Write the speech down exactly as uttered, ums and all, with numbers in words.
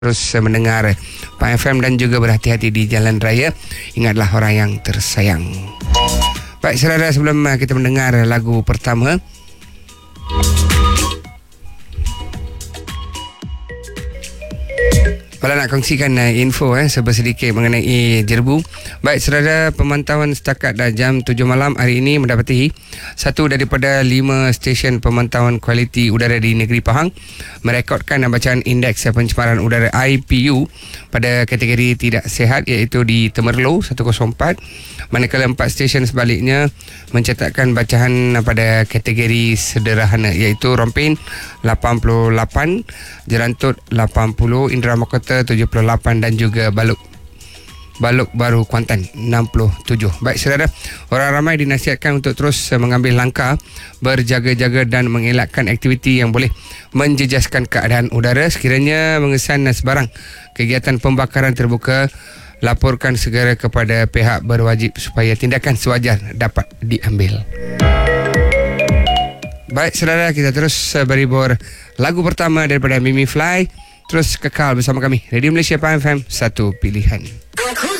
terus mendengar Pan F M dan juga berhati-hati di jalan raya. Ingatlah orang yang tersayang. Baik saudara, sebelum kita mendengar lagu pertama, Kalau nak kongsikan uh, info eh, sedikit mengenai Jerbu. Baik saudara, pemantauan setakat dah jam tujuh malam hari ini mendapati satu daripada lima stesen pemantauan kualiti udara di negeri Pahang merekodkan bacaan indeks pencemaran udara I P U pada kategori tidak sihat, iaitu di Temerloh seratus empat, manakala empat stesen sebaliknya mencatatkan bacaan pada kategori sederhana, iaitu Rompin lapan puluh lapan, Jerantut lapan puluh, Indra Mahkota tujuh puluh lapan dan juga Baluk Baluk Baru Kuantan enam puluh tujuh. Baik saudara, orang ramai dinasihatkan untuk terus mengambil langkah berjaga-jaga dan mengelakkan aktiviti yang boleh menjejaskan keadaan udara. Sekiranya mengesan sebarang kegiatan pembakaran terbuka, laporkan segera kepada pihak berwajib supaya tindakan sewajar dapat diambil. Baik saudara, kita terus beribur lagu pertama daripada Mimi Fly. Terus kekal bersama kami, Radio Malaysia Pan F M, satu pilihan.